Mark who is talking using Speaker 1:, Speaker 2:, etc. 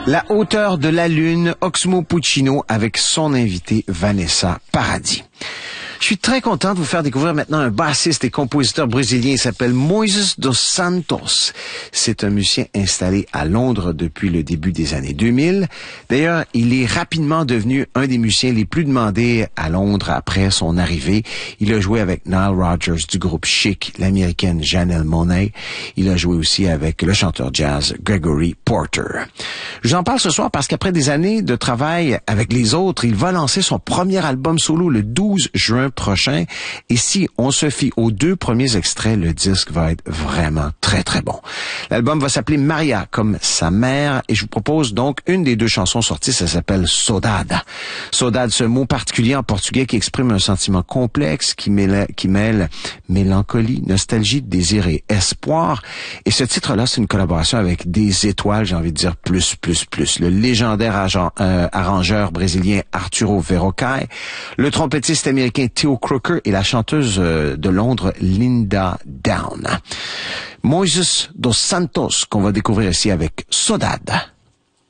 Speaker 1: La hauteur de la lune, Oxmo Puccino avec son invité Vanessa Paradis. Je suis très content de vous faire découvrir maintenant un bassiste et compositeur brésilien. Il s'appelle Moises dos Santos. C'est un musicien installé à Londres depuis le début des années 2000. D'ailleurs, il est rapidement devenu un des musiciens les plus demandés à Londres après son arrivée. Il a joué avec Nile Rodgers du groupe Chic, l'américaine Janelle Monáe. Il a joué aussi avec le chanteur jazz Gregory Porter. Je vous en parle ce soir parce qu'après des années de travail avec les autres, il va lancer son premier album solo le 12 juin prochain. Et si on se fie aux deux premiers extraits, le disque va être vraiment très très bon. L'album va s'appeler Maria, comme sa mère, et je vous propose donc une des deux chansons sorties, ça s'appelle Saudade. Saudade, ce mot particulier en portugais qui exprime un sentiment complexe, qui mêle mélancolie, nostalgie, désir et espoir. Et ce titre-là, c'est une collaboration avec des étoiles, j'ai envie de dire plus. Le légendaire arrangeur brésilien Arturo Verocai, le trompettiste américain Theo Croker et la chanteuse de Londres Linda Down. Moises dos Santos qu'on va découvrir ici avec Saudade.